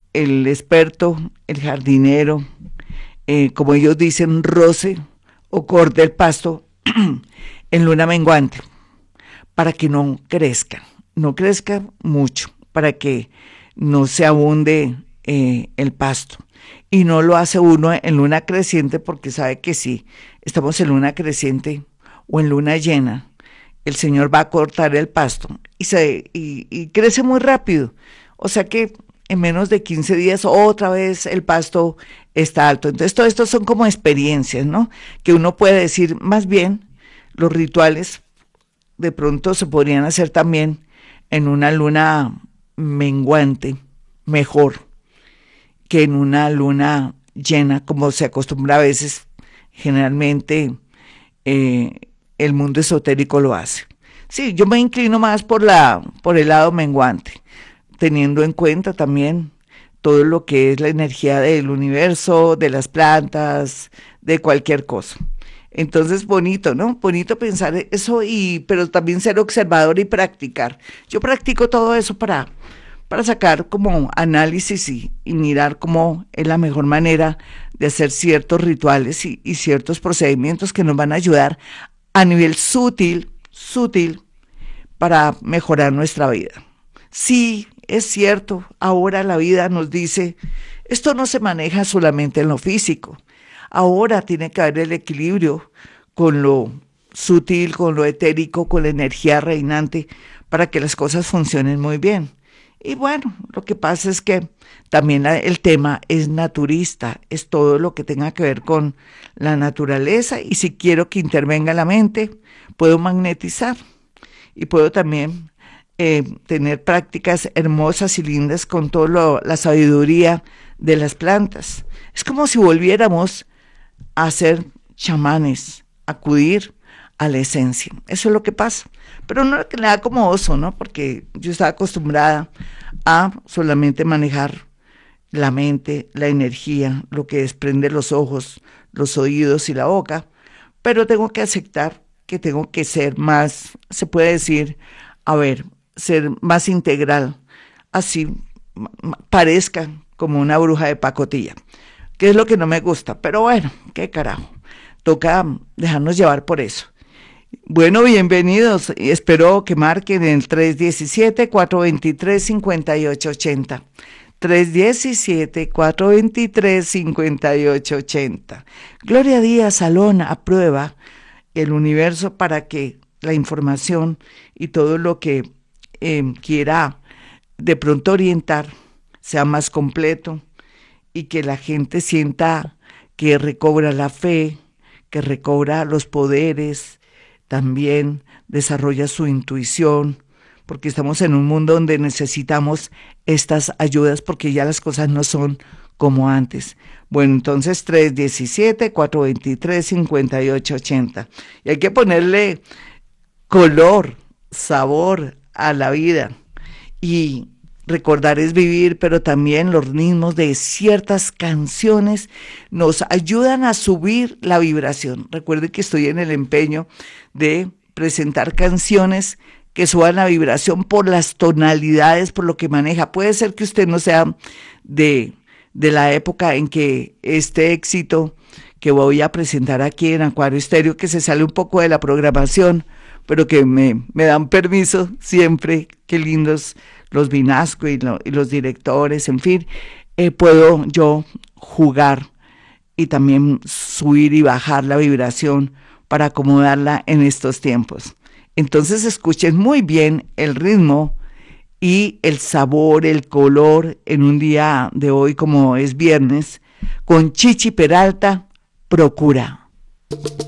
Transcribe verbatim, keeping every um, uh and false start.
el experto, el jardinero, eh, como ellos dicen, roce o corte el pasto en luna menguante para que no crezca, no crezca mucho, para que no se abunde eh, el pasto. Y no lo hace uno en luna creciente porque sabe que si estamos en luna creciente o en luna llena, el Señor va a cortar el pasto y, se, y, y crece muy rápido. O sea que en menos de quince días otra vez el pasto está alto. Entonces todo esto son como experiencias, ¿no? Que uno puede decir, más bien, los rituales de pronto se podrían hacer también en una luna menguante, mejor que en una luna llena, como se acostumbra a veces, generalmente eh, el mundo esotérico lo hace. Sí, yo me inclino más por, la, por el lado menguante, teniendo en cuenta también todo lo que es la energía del universo, de las plantas, de cualquier cosa. Entonces, bonito, ¿no? Bonito pensar eso, y pero también ser observador y practicar. Yo practico todo eso para, para sacar como análisis y, y mirar cómo es la mejor manera de hacer ciertos rituales y, y ciertos procedimientos que nos van a ayudar a nivel sutil, sutil, para mejorar nuestra vida. Sí, es cierto, ahora la vida nos dice, esto no se maneja solamente en lo físico, ahora tiene que haber el equilibrio con lo sutil, con lo etérico, con la energía reinante, para que las cosas funcionen muy bien. Y bueno, lo que pasa es que también la, el tema es naturista, es todo lo que tenga que ver con la naturaleza, y si quiero que intervenga la mente, puedo magnetizar y puedo también eh, tener prácticas hermosas y lindas con toda la sabiduría de las plantas. Es como si volviéramos a ser chamanes, acudir a la esencia. Eso es lo que pasa. Pero no es que le da como oso, ¿no? Porque yo estaba acostumbrada a solamente manejar la mente, la energía, lo que desprende los ojos, los oídos y la boca, pero tengo que aceptar que tengo que ser más, se puede decir, a ver, ser más integral, así parezca como una bruja de pacotilla, que es lo que no me gusta, pero bueno, qué carajo, toca dejarnos llevar por eso. Bueno, bienvenidos, y espero que marquen el tres diecisiete, cuatro veintitrés, cincuenta y ocho ochenta. tres diecisiete, cuatro veintitrés, cincuenta y ocho ochenta. Gloria Díaz Salón aprueba el universo para que la información y todo lo que eh, quiera de pronto orientar sea más completo, y que la gente sienta que recobra la fe, que recobra los poderes, también desarrolla su intuición, porque estamos en un mundo donde necesitamos estas ayudas, porque ya las cosas no son como antes. Bueno, entonces tres diecisiete, cuatro veintitrés, cincuenta y ocho ochenta. Y hay que ponerle color, sabor a la vida. Y recordar es vivir, pero también los ritmos de ciertas canciones nos ayudan a subir la vibración. Recuerden que estoy en el empeño de presentar canciones que suban la vibración por las tonalidades, por lo que maneja. Puede ser que usted no sea de, de la época en que este éxito que voy a presentar aquí en Acuario Estéreo, que se sale un poco de la programación, pero que me, me dan permiso siempre, qué lindos los Vinasco y, lo, y los directores, en fin, eh, puedo yo jugar y también subir y bajar la vibración para acomodarla en estos tiempos. Entonces escuchen muy bien el ritmo y el sabor, el color en un día de hoy como es viernes, con Chichi Peralta, Procura.